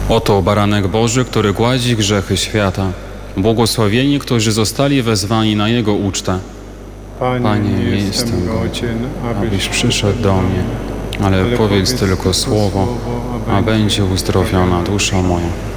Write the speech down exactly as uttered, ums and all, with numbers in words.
Oto baranek Boży, który gładzi grzechy świata. Błogosławieni, którzy zostali wezwani na Jego ucztę. Panie, Panie, nie jestem godzien, abyś przyszedł do mnie, ale powiedz tylko słowo, a będzie uzdrowiona dusza moja.